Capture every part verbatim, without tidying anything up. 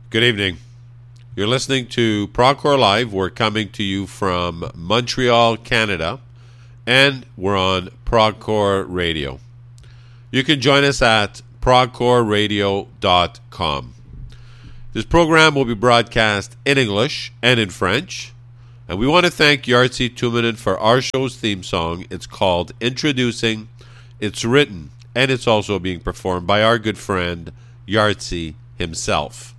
Good evening. You're listening to Procore Live. We're coming to you from Montreal, Canada, and we're on Procore Radio. You can join us at procore radio dot com. This program will be broadcast in English and in French, and we want to thank Yartzi Tuminen for our show's theme song. It's called Introducing. It's written, and it's also being performed by our good friend Yartzi himself.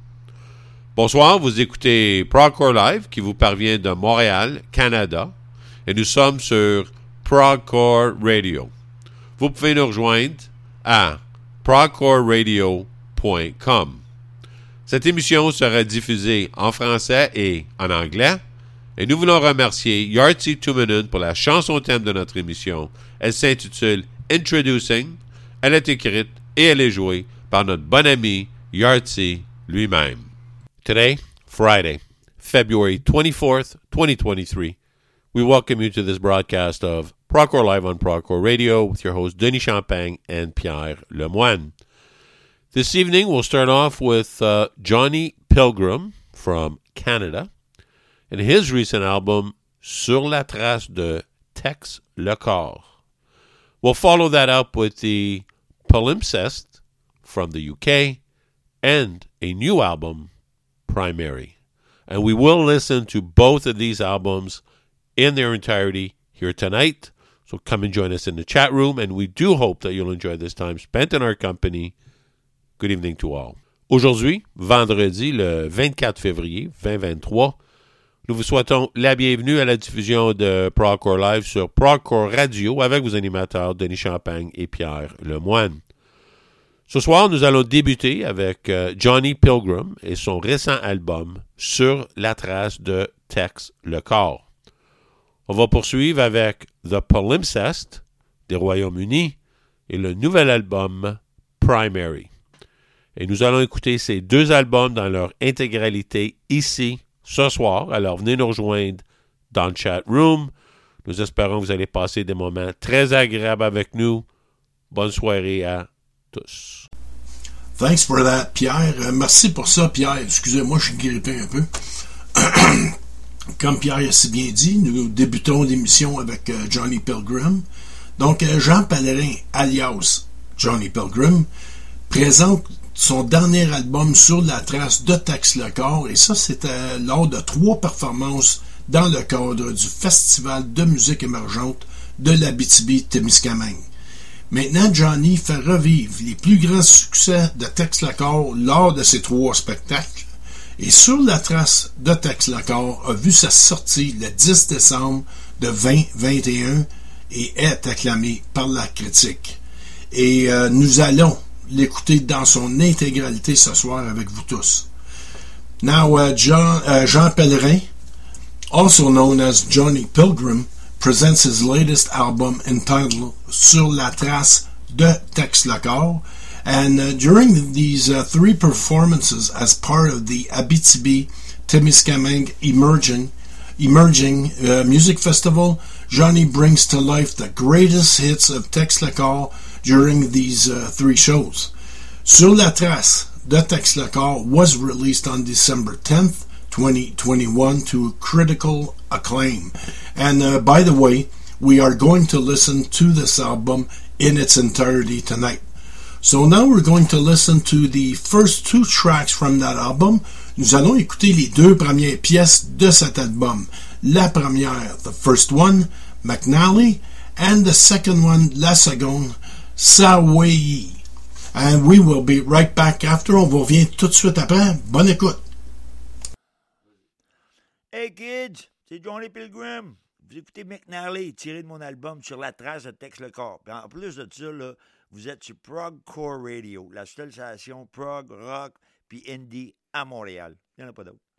Bonsoir, vous écoutez Procore Live qui vous parvient de Montréal, Canada, et nous sommes sur Procore Radio. Vous pouvez nous rejoindre à procore radio point com. Cette émission sera diffusée en français et en anglais, et nous voulons remercier Yartzi Tuminen pour la chanson thème de notre émission. Elle s'intitule Introducing. Elle est écrite et elle est jouée par notre bon ami Yartzi lui-même. Today, Friday, February twenty-fourth, twenty twenty-three, we welcome you to this broadcast of Procore Live on Procore Radio with your hosts Denis Champagne and Pierre Lemoine. This evening, we'll start off with uh, Johnny Pilgrim from Canada and his recent album, Sur la trace de Tex le Corps. We'll follow that up with the Palimpsest from the U K and a new album, Primary. And we will listen to both of these albums in their entirety here tonight. So come and join us in the chat room, and we do hope that you'll enjoy this time spent in our company. Good evening to all. Aujourd'hui, vendredi, le vingt-quatre février vingt vingt-trois, nous vous souhaitons la bienvenue à la diffusion de Procore Live sur Procore Radio avec vos animateurs Denis Champagne et Pierre Lemoine. Ce soir, nous allons débuter avec euh, Johnny Pilgrim et son récent album Sur la trace de Tex le Corps. On va poursuivre avec The Palimpsest des Royaumes-Unis et le nouvel album Primary. Et nous allons écouter ces deux albums dans leur intégralité ici, ce soir. Alors venez nous rejoindre dans le chat room. Nous espérons que vous allez passer des moments très agréables avec nous. Bonne soirée à tous. Thanks for that, Pierre. Euh, merci pour ça, Pierre. Excusez-moi, je suis grippé un peu. Comme Pierre a si bien dit, nous débutons l'émission avec euh, Johnny Pilgrim. Donc, euh, Jean Pellerin, alias Johnny Pilgrim, présente son dernier album Sur la trace de Tex le Corps, et ça, c'était lors de trois performances dans le cadre du Festival de musique émergente de l'Abitibi-Témiscamingue. Maintenant, Johnny fait revivre les plus grands succès de Tex le Corps lors de ces trois spectacles. Et Sur la trace de Tex le Corps a vu sa sortie le dix décembre de vingt vingt et un et est acclamé par la critique. Et euh, nous allons l'écouter dans son intégralité ce soir avec vous tous. Now, uh, John, uh, Jean Pellerin, also known as Johnny Pilgrim, presents his latest album entitled Sur la trace de Tex le Corps, and uh, during these uh, three performances as part of the Abitibi-Témiscamingue Emerging, Emerging uh, Music Festival, Johnny brings to life the greatest hits of Tex le Corps during these uh, three shows. Sur la trace de Tex le Corps was released on December tenth, twenty twenty-one to critical acclaim. And uh, by the way, we are going to listen to this album in its entirety tonight. So now we're going to listen to the first two tracks from that album. Nous allons écouter les deux premières pièces de cet album. La première, the first one, McNally, and the second one, la seconde, Sawayi. And we will be right back after. On vous revient tout de suite après. Bonne écoute. Hey kids, c'est Johnny Pilgrim. Vous écoutez McNally, tiré de mon album Sur la trace de Tex le Corps. Puis en plus de ça, là, vous êtes sur Procore Radio, la seule station prog, rock puis indie à Montréal. Il n'y en a pas d'autre.